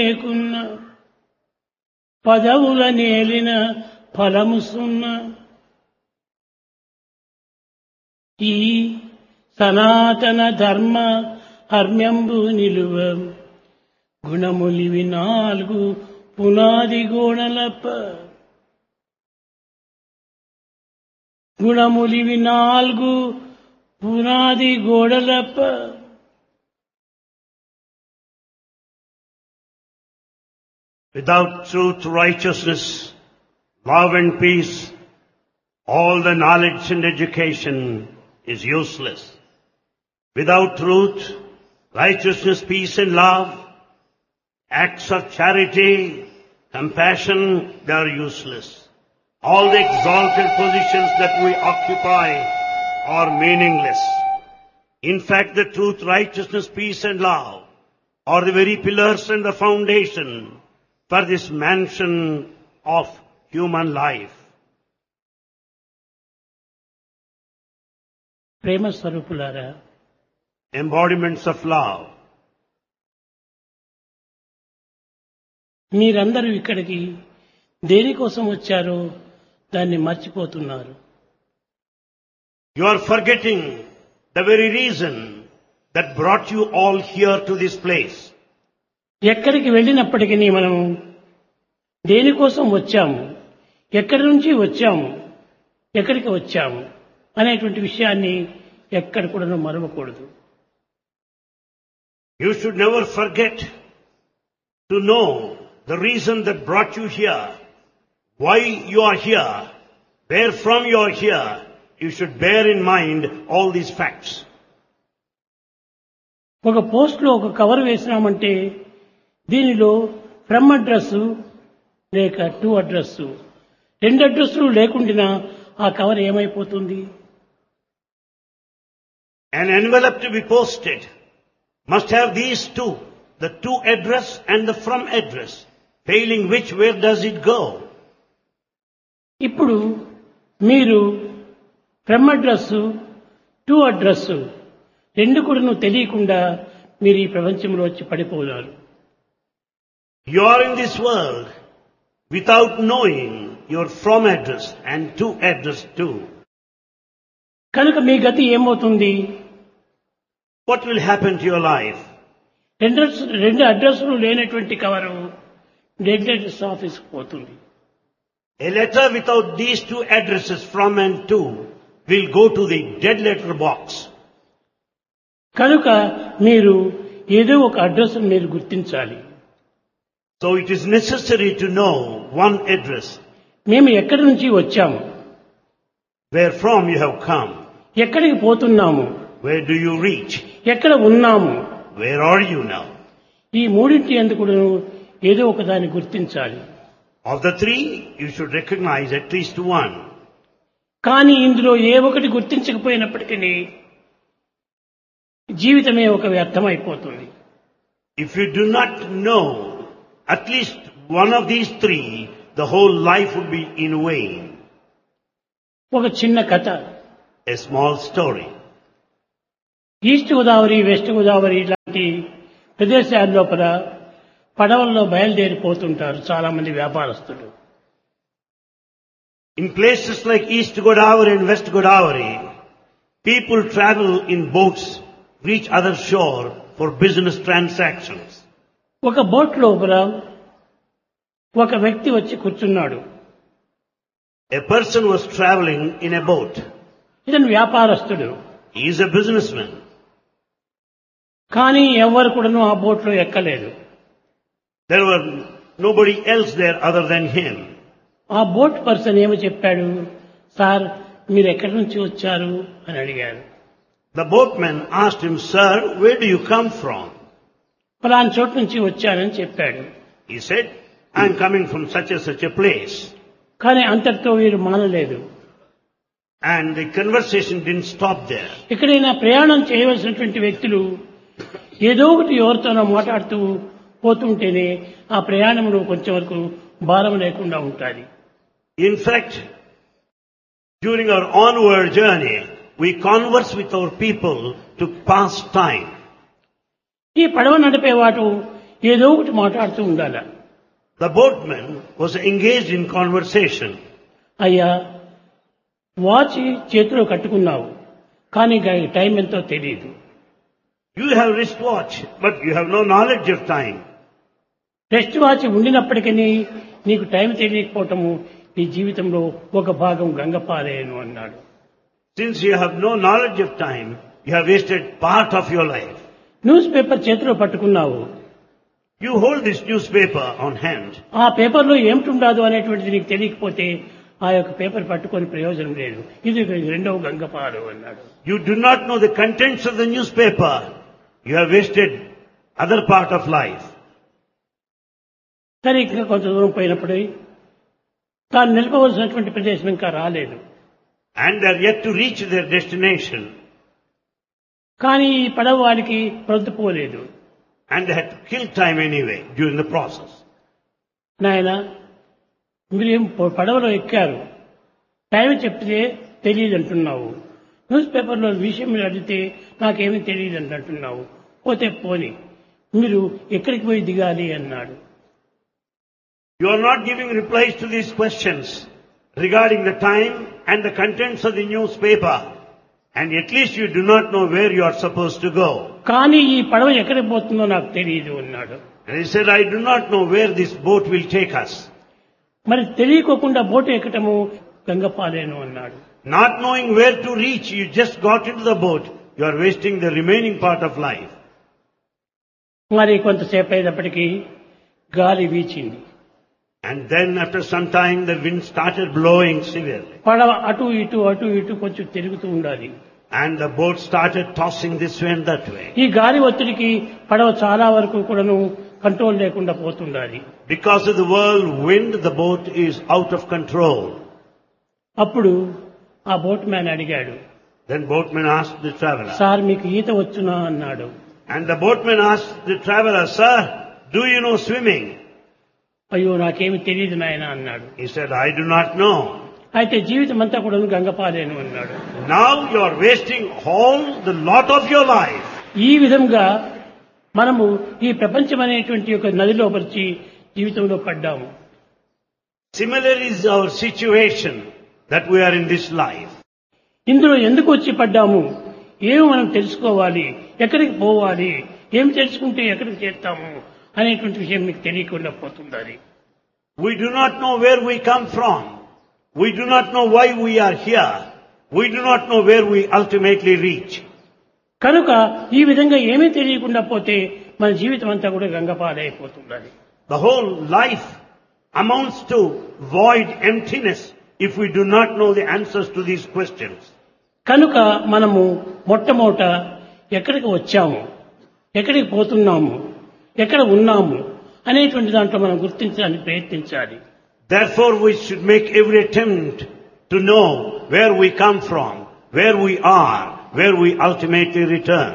లేకున్న పదవుల నేలిన ఫలము సున్న ఈ సనాతన ధర్మ హర్మ్యంబు నిలువ గుణములివి 4 పునాది గోడలప గుణములివి 4 పునాది గోడలప Without truth, righteousness, love and peace, all the knowledge and education is useless. Without truth, righteousness, peace and love, acts of charity, compassion, they are useless. All the exalted positions that we occupy are meaningless. In fact, the truth, righteousness, peace and love are the very pillars and the foundation for this mansion of human life. ప్రేమ స్వరూపులారా, Embodiments of love. మీరందరూ ఇక్కడికి దేనికోసం వచ్చారో దాన్ని మర్చిపోతున్నారు. You are forgetting the very reason that brought you all here to this place. ఎక్కడికి వెళ్ళినప్పటికీ మనము దేనికోసం వచ్చాము, ఎక్కడి నుంచి వచ్చాము, ఎక్కడికి వచ్చాము అనేటువంటి విషయాన్ని ఎక్కడ కూడా మరవకూడదు. You should never forget to know the reason that brought you here, why you are here, where from you are here. You should bear in mind all these facts. ఒక పోస్ట్ లో ఒక కవర్ వేసినామంటే దీనిలో from address లేక to address, 2 అడ్రస్లు లేకుండా ఆ cover ఏమైపోతుంది? An envelope to be posted must have these two, the to address and the from address. Failing which, where does it go? ఇప్పుడు మీరు ఫ్రమ్ అడ్రస్ టు అడ్రస్ 2 కూడా తెలియకుండా మీరు ఈ ప్రపంచంలో వచ్చి పడిపోయారు. You are in this world without knowing your from address and to address too. కనుక మీ గతి ఏమవుతుంది? What will happen to your life? 2 అడ్రస్లు లేనటువంటి కవరు డెడ్ లెటర్స్ ఆఫీస్ పోతుంది. A letter without these 2 addresses from and to will go to the dead letter box. కనుక మీరు ఏదో ఒక అడ్రస్ మీరు గుర్తించాలి. So it is necessary to know one address. మేము ఎక్కడి నుంచి వచ్చాము, Where from you have come. ఎక్కడికి పోతున్నాము, Where do you reach? ఎక్కడ ఉన్నాము, Where are you now? ఈ మూడింటి ఎందుకు ఏదో ఒక దాన్ని గుర్తించాలి. Of the 3, you should recognize at least one. కానీ ఇందులో ఏ ఒకటి గుర్తించకపోయినప్పటికీ జీవితమే ఒక వ్యర్థమైపోతుంది. If you do not know at least one of these 3, the whole life would be in vain. ఒక చిన్న కథ. A small story. East Godavari, west Godavari ఇలాంటి ప్రదేశాల లోపల పడవల్లో బయలుదేరిపోతుంటారు చాలా మంది వ్యాపారస్తులు. In places like East Godavari and West Godavari, people travel in boats, reach other shore for business transactions. ఒక బోట్ లోపల ఒక వ్యక్తి వచ్చి కూర్చున్నాడు. A person was traveling in a boat. ఇతను వ్యాపారస్తుడు. He is a businessman. కానీ ఎవరు కూడాను ఆ బోట్ లో ఎక్కలేదు. There were nobody else there other than him. ఆ బోట్ పర్సన్ ఏమో చెప్పాడు, సార్ మీరు ఎక్కడి నుంచి వచ్చారు అని అడిగాడు. The boatman asked him, Sir, where do you come from? ఫలానా చోటు నుంచి వచ్చానని చెప్పాడు. He said, I am coming from such and such a place. కానీ అంతటితో వీరు మానలేదు. And the conversation didn't stop there. ఎక్కడైనా ప్రయాణం చేయవలసినటువంటి వ్యక్తులు ఏదో ఒకటి ఎవరితోనో మాట్లాడుతూ పోతుంటేనే ఆ ప్రయాణంలో కొంచెం వరకు భారం లేకుండా ఉంటుంది. In fact, during our onward journey, we converse with our people to pass time. ఈ పడవ నడిపేవాడు ఏదో ఒకటి మాట్లాడుతూ ఉండాలి. The boatman was engaged in conversation. అయ్యా, వాచ్ చేతిలో కట్టుకున్నావు, కానీ టైం ఎంతో తెలియదు. You have wristwatch, but you have no knowledge of time. Rest watch ఉండినప్పటికీ నీకు టైం తెలియకపోవటము నీ జీవితంలో ఒక భాగం గంగపారేను అన్నాడు. Since you have no knowledge of time, you have wasted part of your life. News paper చేతిలో పట్టుకున్నావు, You hold this newspaper on hand. ఆ పేపర్లో ఏమిటుండదు అనేటువంటిది నీకు తెలియకపోతే ఆ యొక్క పేపర్ పట్టుకొని ప్రయోజనం లేదు. ఇది రెండవ గంగపారు అన్నాడు. You do not know the contents of the newspaper. You have wasted other part of life. సరే, ఇంకా కొంత దూరం పోయినప్పుడు తాను నిలపవలసినటువంటి ప్రదేశం ఇంకా రాలేదు. And they are yet to reach their destination. కానీ ఈ పడవ వారికి ప్రొద్దుపోలేదు. And they had to kill time anyway during the process. నాయన, మీరేం పడవలో ఎక్కారు, టైం చెప్తే తెలియదు అంటున్నావు. న్యూస్ పేపర్లో విషయం అడిగితే నాకేమీ తెలియదు అంటున్నావు. పోతే పోని, మీరు ఎక్కడికి పోయి దిగాలి అన్నాడు. You are not giving replies to these questions regarding the time and the contents of the newspaper. And at least you do not know where you are supposed to go. కానీ ఈ పడవ ఎక్కడికి పోతుందో నాకు తెలియదు అన్నాడు. And he said, I do not know where this boat will take us. మరి తెలియకోకుండా boat ఎక్కటము గంగపాలేను అన్నాడు. Not knowing where to reach, you just got into the boat. You are wasting the remaining part of life. మరి కొంతసేపు అయినప్పటికీ గాలి వీచింది. And then after some time the wind started blowing severely. పడవ అటు ఇటు కొంచెం తిరుగుతూ ఉండాలి. And the boat started tossing this way and that way. ఈ గాలి ఒత్తిడికి పడవ చాలా వరకు కూడాను కంట్రోల్ లేకుండా పోతుండాలి. Because of the whirlwind, the boat is out of control. అప్పుడు ఆ బోట్ మ్యాన్ అడిగాడు, Then boatman asked the traveler. Sir మీకు ఈత వచ్చునా అన్నాడు. And the boatman asked the traveler, Sir, do you know swimming? అయ్యో, నాకేమి తెలియదు నాయన అన్నాడు. He said, I do not know. అయితే జీవితం అంతా కూడా గంగపాలేను అన్నాడు. Now you are wasting all the lot of your life. ఈ విధంగా మనము ఈ ప్రపంచం అనేటువంటి ఒక నదిలో పరిచి జీవితంలో పడ్డాము. Similarly is our situation that we are in this life. ఇందులో ఎందుకు వచ్చి పడ్డాము, ఏమి మనం తెలుసుకోవాలి, ఎక్కడికి పోవాలి, ఏమి తెలుసుకుంటే ఎక్కడికి చేస్తాము అనేటువంటి విషయం మీకు తెలియకుండా పోతుండాలి. We do not know where we come from. We do not know why we are here. We do not know where we ultimately reach. కనుక ఈ విధంగా ఏమీ తెలియకుండా పోతే మన జీవితం అంతా కూడా గంగపాలైపోతుండాలి. The whole life amounts to void emptiness if we do not know the answers to these questions. కనుక మనము మొట్టమొదట ఎక్కడికి వచ్చాము, ఎక్కడికి పోతున్నాము, ఎక్కడ ఉన్నాము అనేటువంటి దాంట్లో మనం గుర్తించడానికి ప్రయత్నించాలి. Therefore we should make every attempt to know where we come from, where we are, where we ultimately return.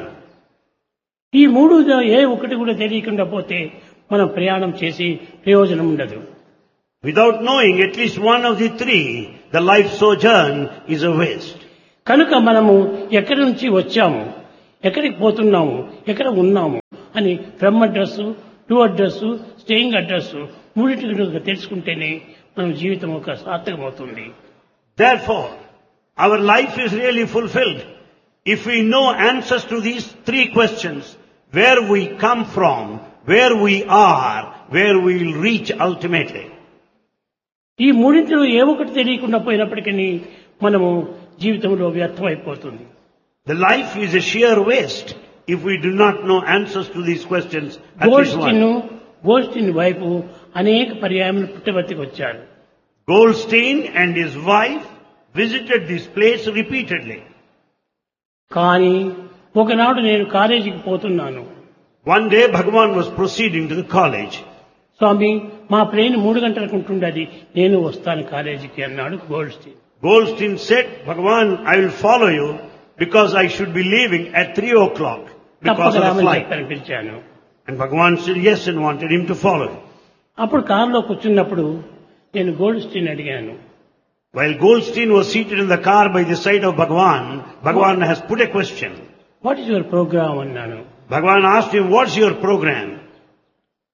ఈ మూడు ఏ ఒకటి కూడా తెలియకుండా పోతే మనం ప్రయాణం చేసి ప్రయోజనం ఉండదు. Without knowing at least one of the three, the life sojourn is a waste. కనుక మనము ఎక్కడి నుంచి వచ్చాము, ఎక్కడికి పోతున్నాము, ఎక్కడ ఉన్నాము అని from address, to address, staying address మూడింటి తెలుసుకుంటేనే మన జీవితం ఒక సార్థకమవుతుంది. Therefore, our life is really fulfilled if we know answers to these three questions: where we come from, where we are, where we will reach ultimately. ఈ మూడింటిలో ఏ ఒకటి తెలియకుండా పోయినప్పటికీ మనము జీవితంలో వ్యర్థమైపోతుంది. The life is a sheer waste if we do not know answers to these questions. At least one. గోల్స్టీన్ వైపు అనేక పర్యాయములు పుట్టబర్తికి వచ్చారు. Goldstein and his wife visited this place repeatedly. కానీ ఒకనాడు నేను కాలేజీకి పోతున్నాను. One day Bhagavan was proceeding to the college. స్వామి, మా ప్లేన్ 3 గంటలకు ఉంటుండది, నేను వస్తాను కాలేజీకి అన్నాడు Goldstein. Goldstein said, Bhagavan, I will follow you because I should be leaving at 3 o'clock because of the flight. పిలిచాను. And Bhagavan said yes and wanted him to follow. అప్పుడు కారులో కూర్చున్నప్పుడు నేను గోల్డ్స్టీన్ అడిగాను. While Goldstein was seated in the car by the side of Bhagavan, Bhagavan has put a question. What is your programme అన్నాను. Bhagavan asked him, what's your program?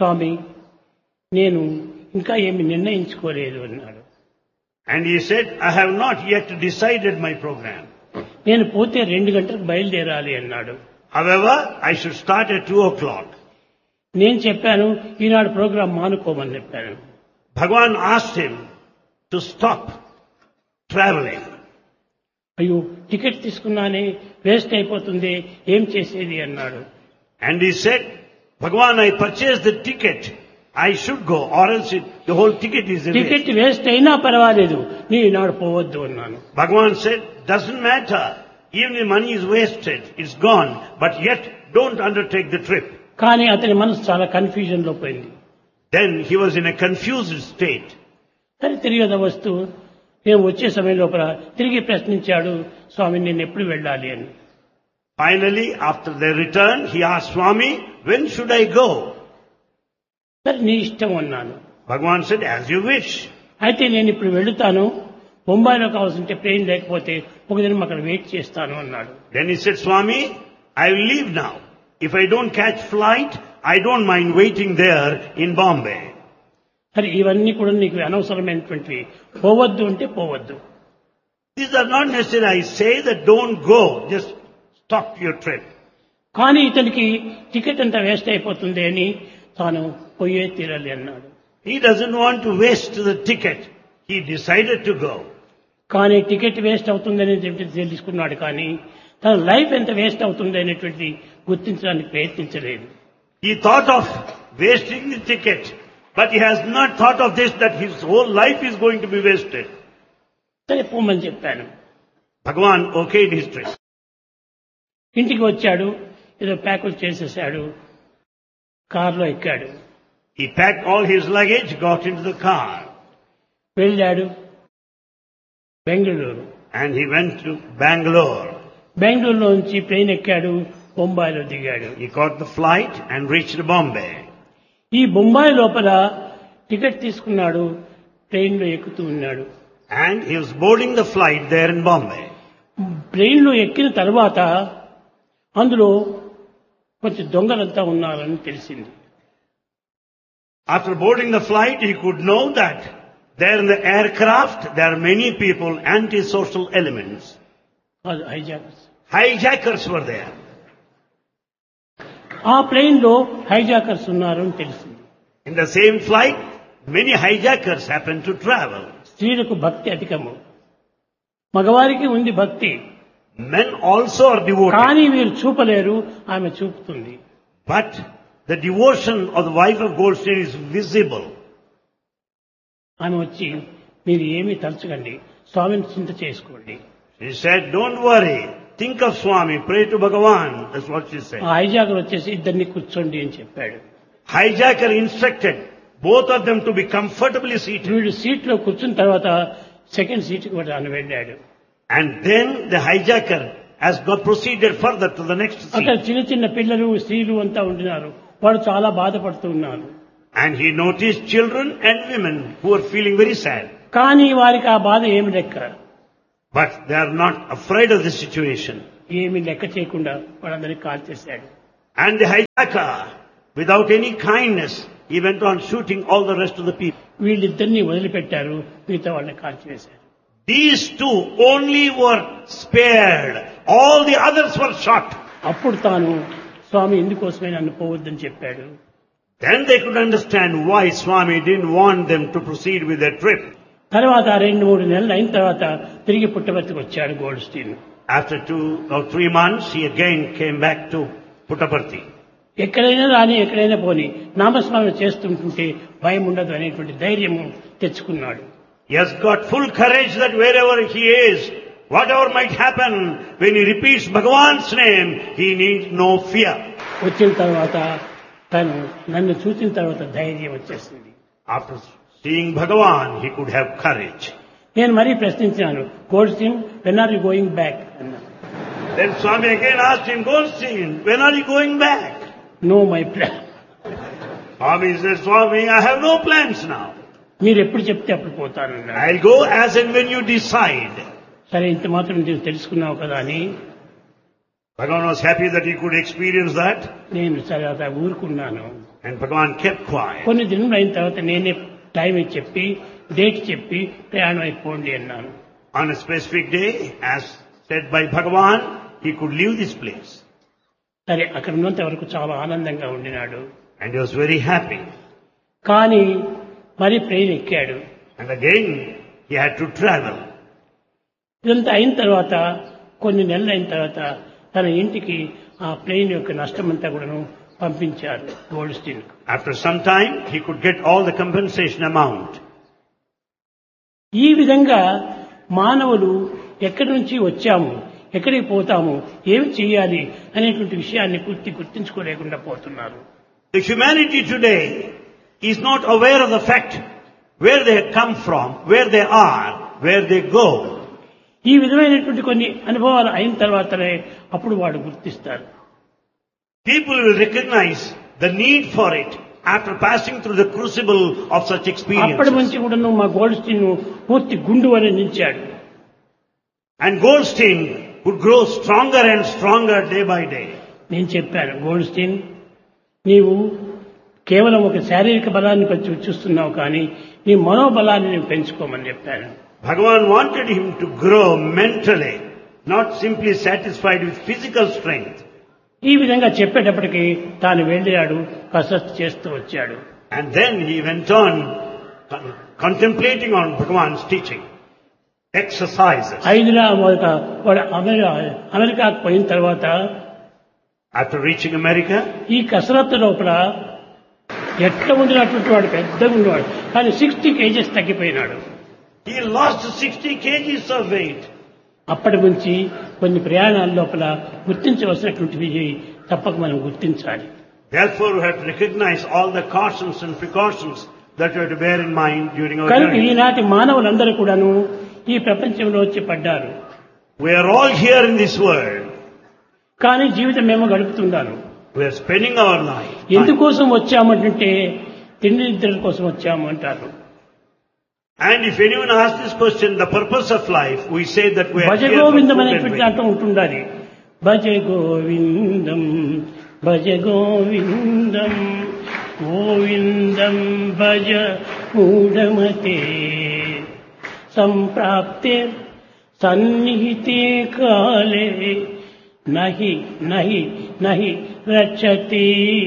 స్వామి నేను ఇంకా ఏమి నిర్ణయించుకోలేదు అన్నాడు. And he said, I have not yet decided my program. నేను పోతే 2 గంటలకు బయలుదేరాలి అన్నాడు. However, I should start at 2 o'clock. నేను చెప్పాను ఈనాడు ప్రోగ్రాం మానుకోమని చెప్పాను. Bhagavan asked him to stop traveling. అయ్యో టికెట్ తీసుకున్నానే వేస్ట్ అయిపోతుంది ఏం చేసేది అన్నాడు. And he said, Bhagavan, I purchased the ticket. I should go or else the whole ticket is a ticket waste. Waste అయినా పర్వాలేదు నీ ఈనాడు పోవద్దు అన్నాను. Bhagavan said, doesn't matter. Even the money is wasted, it's gone. But yet, don't undertake the trip. కానీ అతని మనసు చాలా confusion లో పోయింది. Then he was in a confused state. సరే తిరిగి వస్తూ నేను వచ్చే సమయం లోపల తిరిగి ప్రశ్నించాడు స్వామి నేను ఎప్పుడు వెళ్ళాలి అని. Finally, after their return, he asked Swami, when should I go? సరే నీ ఇష్టం అన్నాను. Bhagavan said, as you wish. అయితే నేను ఇప్పుడు వెళుతాను బొంబాయిలో కావాల్సింటే ట్రైన్ లేకపోతే ఒక దినం అక్కడ వెయిట్ చేస్తాను అన్నాడు. Then he said, Swami, I will leave now. If I don't catch flight, I don't mind waiting there in Bombay. సరే ఇవన్నీ కూడా నీకు అనవసరమైనటువంటివి పోవద్దు అంటే పోవద్దు. These are not necessary. I say that don't go. Just stop your trip. కానీ ఇతనికి ticket అంతా వేస్ట్ అయిపోతుంది అని తాను పోయే తీరాలి అన్నాడు. He doesn't want to waste the ticket. He decided to go. కానీ టికెట్ వేస్ట్ అవుతుందని తెలుసుకున్నాడు కానీ తన లైఫ్ ఎంత వేస్ట్ అవుతుంది అనేటువంటి గుర్తించడానికి ప్రయత్నించలేదు. He thought of wasting the ticket, but he has not thought of this, that his whole life is going to be wasted. సరే పోమని చెప్పాను. Bhagavan okayed his trip. ఇంటికి వచ్చాడు ఏదో ప్యాకులు చేసేసాడు కారులో ఎక్కాడు. He packed all his luggage, got into the car, వెళ్ళాడు Bengaluru. and he went to Bangalore. బెంగళూరులో నుంచి ట్రైన్ ఎక్కాడు బొంబాయిలో దిగాడు. He caught the flight and reached Bombay. ఈ బొంబాయి లోపల టికెట్ తీసుకున్నాడు ట్రైన్లో ఎక్కుతూ ఉన్నాడు. And he was boarding the flight there in Bombay. ట్రైన్లో ఎక్కిన తర్వాత అందులో కొంచెం దొంగలంతా ఉన్నారని తెలిసింది. After boarding the flight, he could know that there in the aircraft, there are many people, antisocial elements. అది హైజాకర్స్. Hijackers were there. ఆ plane లో హైజాకర్స్ ఉన్నారు అని తెలిసింది. In the same flight, many hijackers happened to travel. స్త్రీలకు భక్తి అధికము, మగవారికి ఉంది భక్తి. Men also are devoted. కానీ వీరు చూపలేరు, ఆమె చూపుతుంది. But the devotion of the wife of Goldstein is visible. ఆమె వచ్చి మీరు ఏమీ తలుచుకండి, స్వామిని చింత చేసుకోండి. She said, don't worry, think of Swami, pray to Bhagavan. That's what she said. ఆ హైజాకర్ వచ్చేసి ఇద్దరిని కూర్చోండి అని చెప్పాడు. Hijacker instructed both of them to be comfortably seated. వీడు సీట్ లో కూర్చున్న తర్వాత సెకండ్ సీట్ కి ఆయన వెళ్ళాడు. And then the hijacker has got proceeded further to the next అక్కడ seat. చిన్న చిన్న పిల్లలు స్త్రీలు అంతా ఉండినారు. వాడు చాలా బాధపడుతూ ఉన్నారు. And he noticed children and women who were feeling very sad. కానీ వారికి ఆ బాధ ఏమి లెక్క, But they are not afraid of the situation. ఏమి లెక్క చేయకుండా వాళ్ళందరినీ కాల్ చేశాడు. And the hijacker, without any kindness, he went on shooting all the rest of the people. వీళ్ళిద్దరిని వదిలిపెట్టారు, మిగతా వాళ్ళని కాల్ చేశారు. These two only were spared. All the others were shot. అప్పుడు తాను స్వామి ఇందుకోసమే నన్ను పోవద్దని చెప్పాడు. Then they could understand why Swami didn't want them to proceed with their trip. తర్వాత 2-3 నెలలు అయిన తర్వాత తిరిగి పుట్టపర్తికి వచ్చాడు gold Stein. After 2 or 3 months, he again came back to Puttaparthi. ఎక్కడైనా రాని ఎక్కడైనా పోని నామస్మరణ చేస్తుంటుంటే భయం ఉండదు అనేటువంటి ధైర్యం తెచ్చుకున్నాడు. He has got full courage that wherever he is, whatever might happen, when he repeats Bhagavan's name, he needs no fear. వచ్చిన తర్వాత తను నన్ను చూసిన తర్వాత ధైర్యం వచ్చేసింది. After seeing Bhagavan, he could have courage. నేను మరీ ప్రశ్నించాను, gold Stein when are you going back అన్నాను. Then Swami again asked him, Goldstein, when are you going back? No my plan. Swami said, Swami, I have no plans now. మీరు ఎప్పుడు చెప్తే అప్పుడు పోతానన్నాడు. I'll go as and when you decide. సరే ఇంత మాత్రం నువ్వు తెలుసుకున్నావు కదా అని Bhagavan was happy that he could experience that. నేను సరే అలా ఊరుకున్నాను. And Bhagavan kept quiet. కొన్ని దినములు అయిన తర్వాత నేనే టైం చెప్పి డేట్ చెప్పి ప్రయాణం అయిపోండి అన్నాను. On a specific day, as said by Bhagavan, he could leave this place. సరే అక్కడ ఉన్నంత వరకు చాలా ఆనందంగా ఉండినాడు. And he was very happy. కానీ మరి ప్లేన్ ఎక్కాడు. And again, he had to travel. ఇదంతా అయిన తర్వాత కొన్ని నెలలు అయిన తర్వాత తన ఇంటికి ఆ ప్లేన్ యొక్క నష్టమంతా కూడాను పంపించారు Goldstein. After some time, he could get all the compensation amount. ఈ విధంగా మానవులు ఎక్కడి నుంచి వచ్చాము, ఎక్కడికి పోతాము, ఏమి చేయాలి అనేటువంటి విషయాన్ని పూర్తి గుర్తించుకోలేకుండా పోతున్నారు. The humanity today is not aware of the fact where they come from, where they are, where they go. ఈ విధమైనటువంటి కొన్ని అనుభవాలు అయిన తర్వాతనే అప్పుడు వాడు గుర్తిస్తారు. People will recognize the need for it after passing through the crucible of such అప్పటి experiences. నుంచి కూడాను మా గోల్డ్స్టీన్ పూర్తి గుండు అని నిలిచాడు. And Goldstein would grow stronger and stronger day by day. నేను చెప్పాను, గోల్డ్స్టీన్ నీవు కేవలం ఒక శారీరక బలాన్ని చూస్తున్నావు కానీ నీ మనోబలాన్ని నేను పెంచుకోమని చెప్పాను. Bhagavan wanted him to grow mentally, not simply satisfied with physical strength. ఈ విధంగా చెప్పేటప్పటికి తాను వెళ్ళాడు, కసరత్తు చేస్తూ వచ్చాడు. And then he went on contemplating on Bhagavan's teaching, exercises. వాడు అమెరికాకు పోయిన తర్వాత After reaching America, ఈ కసరత్తు లోపల ఎట్లా ఉండినటువంటి వాడు పెద్దగా ఉండేవాడు, కానీ 60 kgs తగ్గిపోయినాడు. he lost 60 kgs of weight. అప్పటి నుంచి కొన్ని ప్రయాణాల లోపల గుర్తించవలసినటువంటివి తప్పక మనం గుర్తించాలి. Therefore, we have to recognize all the cautions and precautions that we have to bear in mind during our కనుక journey. ఈనాటి మానవులందరూ కూడాను ఈ ప్రపంచంలో వచ్చి పడ్డారు. We are all here in this world. కానీ జీవితం ఏమో గడుపుతున్నారు. We are spending our life. ఎందుకోసం వచ్చామంటే తిండి నిద్రల కోసం వచ్చాము అంటారు. And if anyone asks this question, the purpose of life, we say that we are Bhaja here for Govindam food and అనేటువంటి drink. దాంట్లో ఉంటుండాలి. భజ గోవిందం భజ గోవిందం గోవిందం భజ మూఢమతే సంప్రాప్తే సన్నిహితే కాలే నహి నహి నహి రక్షతి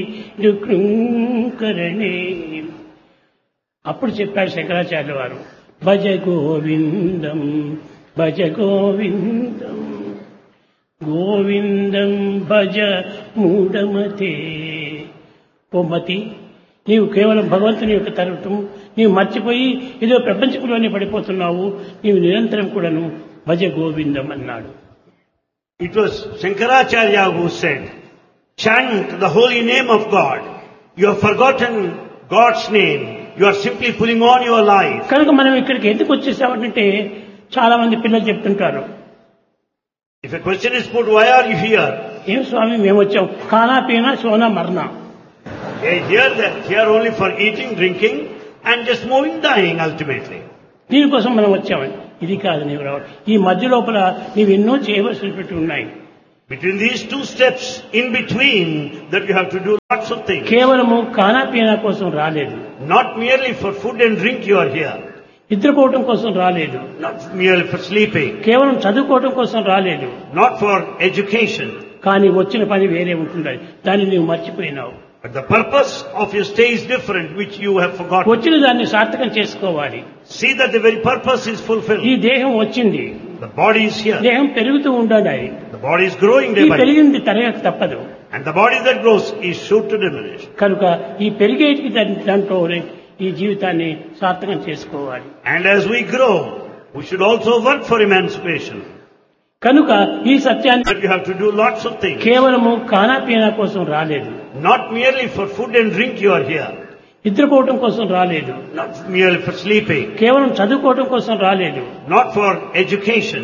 దుఃఖకరణే. అప్పుడు చెప్పాడు శంకరాచార్య వారు, భజ గోవిందం భజ గోవిందం గోవిందం భజ మూఢమతే. ఓ మతి, నీవు కేవలం భగవంతుని యొక్క తరటం నీవు మర్చిపోయి ఏదో ప్రపంచంలోనే పడిపోతున్నావు, నీవు నిరంతరం కూడాను భజ గోవిందం అన్నాడు. It was Shankaracharya who said, chant the holy name of God. You have forgotten God's name. You are simply pulling on your life. కనుక మనం ఇక్కడికి ఎందుకు వచ్చేసామంటే చాలా మంది పిల్లలు చెప్తుంటారు, If a question is put, why are you here? ఏం స్వామి మేము వచ్చాం, ఖానా పీనా Sona మర్నా, They hear that here only for eating, drinking and just moving, dying ultimately. దీనికోసం మనం వచ్చామని. ఇది కాదు నీవు రావడం. ఈ మధ్య లోపల నీవు ఎన్నో చేయవలసినటువంటి ఉన్నాయి. Between these two steps, in between, that you have to do lots of things. కేవలము ఖానా పీనా కోసం రాలేదు, Not merely for food and drink you are here. నిద్రపోవటం కోసం రాలేదు, Not merely for sleeping. కేవలం చదువుకోవటం కోసం రాలేదు. Not for education. కానీ వచ్చిన పని వేరే ఉంటుండాలి, దాన్ని నీవు మర్చిపోయినావు. But the purpose of your stay is different, which you have forgotten. వచ్చిన దాన్ని సార్థకం చేసుకోవాలి. See that the very purpose is ఈ fulfilled. దేహం వచ్చింది, The body is here. దేహం పెరుగుతూ ఉండాలి. The body is growing ఈ day by day. పెరిగింది తరగక తప్పదు. And the body that grows is sure to diminish. కనుక ఈ పెరిగేటికి దాంట్లో ఈ జీవితాన్ని సార్థకం చేసుకోవాలి. And as we grow, we should also work for emancipation. కనుక ఈ సత్యాన్ని But you have to do lots of things. కేవలము ఖానా పీనా కోసం రాలేదు, Not merely for food and drink you are here. నిద్రపోవటం కోసం రాలేదు, Not merely for sleeping. కేవలం చదువుకోవటం కోసం రాలేదు. Not for education.